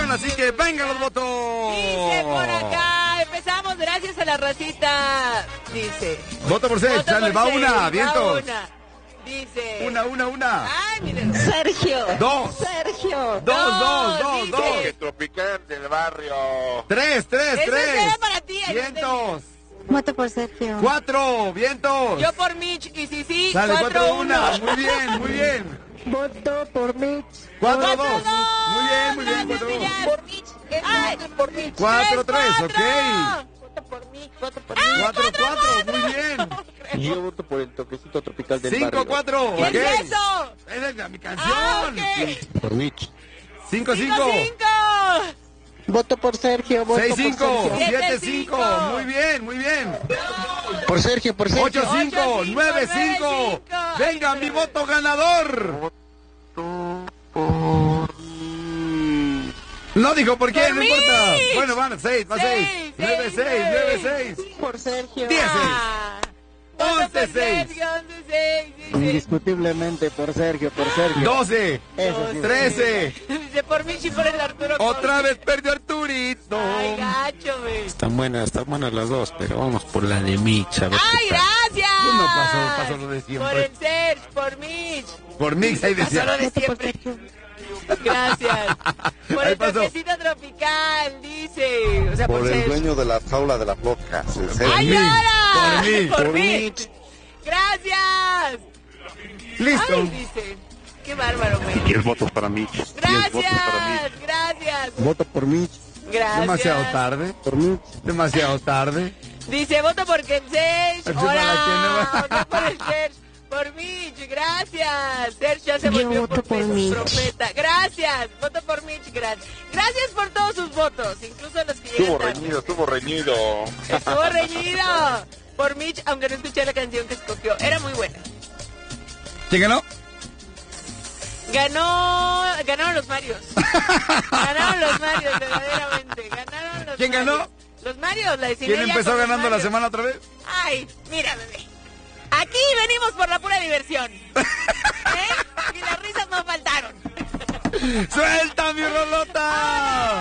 votación, así que vengan los votos. Dice por acá, empezamos gracias a la racita. Dice. Vota por Sech, sale, va una, vientos. Dice. Una. Ay, miren. Sergio. Dos. Sergio. Dos. Toque tropical del barrio. Tres. Eso será para ti. Vientos. Voto por Sergio. 4, vientos. Yo por Mitch, y sí, Sale 4-1. 4-1. Muy bien. Voto por Mitch. 4-2. 4-2. Muy bien. Gracias, 4-2. Millar. Por Mitch. Ay, Por Mitch. 4-3, ok. Voto por Mitch. 4-4, muy bien. Yo voto por el toquecito tropical del barrio. 5-4, ¿Qué ok. es eso? Esa es mi canción. Ok. Por Mitch. 5-5. 5-5. Voto por Sergio. Voto 6-5. por Sergio. 7-5. Muy bien. Por Sergio, 8-5. 9-5. Venga, mi voto ganador. No dijo por qué, Por no mí. importa. Bueno, van 6, va 6. 6, 9-6. Por Sergio. 10. Ah. 11-6. 11-6. Indiscutiblemente por Sergio. 12. Eso sí. 13. Dice por Mitch y por el Arturo. Otra vez perdió Arturito. Ay, gacho, güey. Están buenas las dos, pero vamos por la de Mitch. A ver ¡Ay, qué tal. gracias! Pues no pasó lo de siempre. Por el Serge, por Mitch. Por Mix ahí Pasó lo decía. de siempre. Gracias. Por Ahí el pasó. toquecito tropical, dice. O sea, por, Por el Serge. dueño de la jaula de las locas. el Sergio. ¡Ay, Mitch, ahora! por Mitch. Por Mitch. Gracias. Listo. Ay, dice. Qué bárbaro, güey. 10 votos para Mitch. 10 votos para Mitch. Gracias. Voto por Mitch. Gracias. Demasiado tarde. Por Mitch. Demasiado tarde. Dice, voto por el Serge. Así para que Hola. Voto por el Serge. Por Mitch, gracias. Serge ya se Yo volvió voto por Mitch. profeta. Gracias. Voto por Mitch, gracias. Gracias por todos sus votos, incluso los que llegan tarde. Estuvo reñido. Estuvo reñido. Por Mitch, aunque no escuché la canción que escogió. Era muy buena. ¿Quién ganó? Ganaron los Marios. Ganaron los Marios, verdaderamente. Ganaron los ¿Quién Marios. ganó? Los Marios, la de ¿Quién Cinelia empezó con los ganando la Marios. semana otra vez? Ay, mira, bebé. Aquí venimos por la pura diversión. ¿Eh? Y las risas no faltaron. ¡Suelta mi rolota!